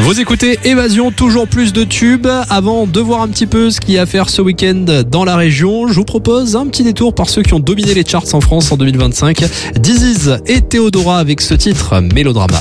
Vous écoutez Évasion, toujours plus de tubes. Avant de voir un petit peu ce qu'il y a à faire ce week-end dans la région, je vous propose un petit détour par ceux qui ont dominé les charts en France en 2025. Diziz et Théodora avec ce titre Mélodrama.